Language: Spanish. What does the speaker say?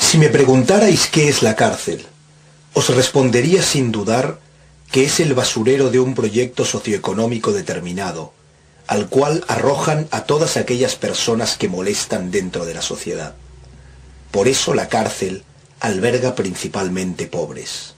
Si me preguntarais qué es la cárcel, os respondería sin dudar que es el basurero de un proyecto socioeconómico determinado, al cual arrojan a todas aquellas personas que molestan dentro de la sociedad. Por eso la cárcel alberga principalmente pobres.